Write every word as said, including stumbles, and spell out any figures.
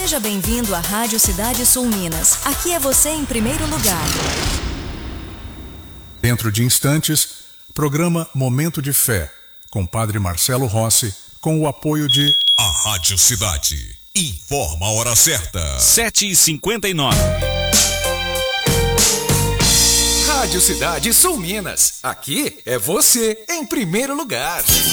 Seja bem-vindo à Rádio Cidade Sul Minas. Aqui é você em primeiro lugar. Dentro de instantes, programa Momento de Fé, com Padre Marcelo Rossi, com o apoio de... A Rádio Cidade informa a hora certa. sete e cinquenta e nove. Rádio Cidade Sul Minas. Aqui é você em primeiro lugar.